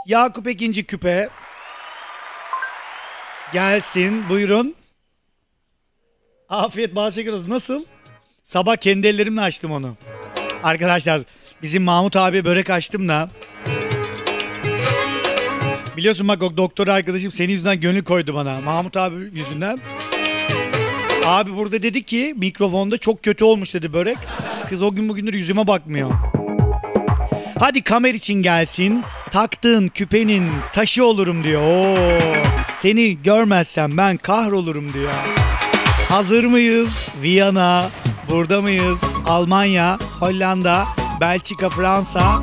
Yakup Ekinci küpe. Gelsin, buyurun. Afiyet bal şeker olsun. Nasıl? Sabah kendi ellerimle açtım onu. Arkadaşlar bizim Mahmut abi börek açtım da. Biliyorsun bak o doktor arkadaşım senin yüzünden gönül koydu bana. Mahmut abi yüzünden. Abi burada dedi ki mikrofonda çok kötü olmuş dedi börek. Kız o gün bugündür yüzüme bakmıyor. Hadi kamer için gelsin. Taktığın küpenin taşı olurum diyor. Oo, seni görmezsem ben kahrolurum diyor. Hazır mıyız? Viyana, burada mıyız? Almanya, Hollanda, Belçika, Fransa.